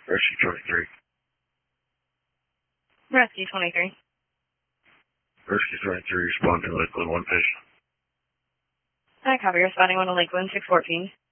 Rescue 23. Rescue 23. Rescue 23, respond to Lakeland 1 patient. I copy. Responding 1 to Lakeland 614.